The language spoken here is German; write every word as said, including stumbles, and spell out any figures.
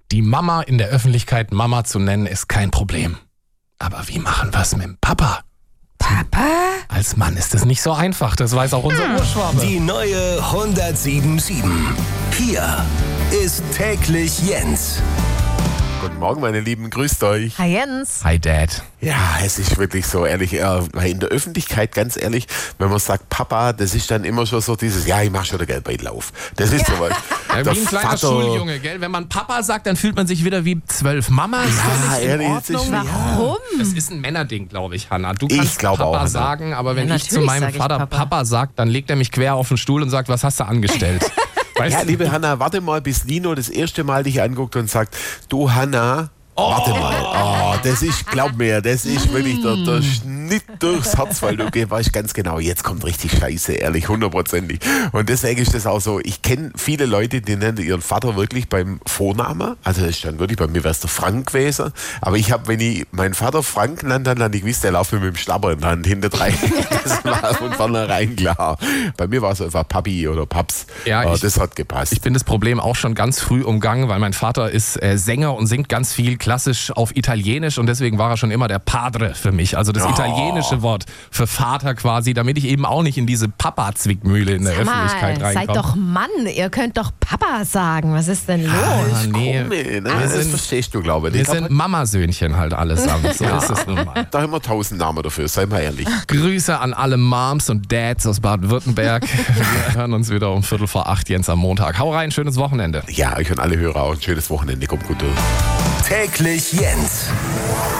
Die Mama in der Öffentlichkeit Mama zu nennen, ist kein Problem. Aber wie machen wir es mit dem Papa? Papa? Als Mann ist es nicht so einfach, das weiß auch unser Urschwabe. Die neue hundertsieben Komma sieben. Hier ist täglich Jens. Guten Morgen, meine Lieben, grüßt euch. Hi Jens. Hi Dad. Ja, es ist wirklich so ehrlich, äh, weil in der Öffentlichkeit, ganz ehrlich, wenn man sagt Papa, das ist dann immer schon so dieses, ja, ich mach schon den Geldbeutellauf. Das ist sowas. Ja, wie ein kleiner Schuljunge, gell? Wenn man Papa sagt, dann fühlt man sich wieder wie zwölf. Mama ist Ja, völlig in ehrlich, das ist Ordnung. schon- Warum? Das ist ein Männerding, glaube ich, Hanna. Du Ich kannst glaube Papa auch, Hanna. sagen, aber wenn Ja, ich zu natürlich meinem sag ich Vater Papa. Papa sage, dann legt er mich quer auf den Stuhl und sagt, was hast du angestellt? Weißt Ja, du? liebe Hanna, warte mal, bis Lino das erste Mal dich anguckt und sagt, du Hanna, warte mal. Oh, das ist, glaub mir, das ist wirklich der, der Schnitt durchs Herz, weil du weißt ganz genau, jetzt kommt richtig Scheiße, ehrlich, hundertprozentig. Und deswegen ist das auch so, ich kenne viele Leute, die nennen ihren Vater wirklich beim Vornamen. Also das ist dann wirklich, bei mir wäre es der Frank gewesen. Aber ich habe, wenn ich meinen Vater Frank nannte, dann ich wusste, der laufe mit dem Schlapper in der Hand hinterdrein. Das war von vornherein klar. Bei mir war es einfach Papi oder Paps. Ja, Äh, ich- das hat gepasst. Ich bin das Problem auch schon ganz früh umgangen, weil mein Vater ist äh, Sänger und singt ganz viel klassisch auf Italienisch und deswegen war er schon immer der Padre für mich. Also das Oh. italienische Wort für Vater quasi, damit ich eben auch nicht in diese Papa-Zwickmühle in der Sag Öffentlichkeit mal, seid reinkomme. doch Mann, ihr könnt doch Papa sagen. Was ist denn los? Ah, nee. Komisch, ne? Wir Das sind- verstehst du, glaube ich. Wir Ich sind Mamasöhnchen halt allesamt, so ist es nun mal. Da haben wir tausend Namen dafür, sei mal ehrlich. Grüße an alle Moms und Dads aus Baden-Württemberg. Wir hören uns wieder um Viertel vor acht, Jens, am Montag. Hau rein, schönes Wochenende. Ja, euch und alle Hörer auch ein schönes Wochenende. Kommt gut durch. Täglich Jens.